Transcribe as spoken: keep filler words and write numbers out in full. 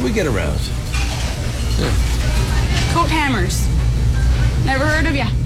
we get around. Yeah. Coat Hammers. Never heard of ya?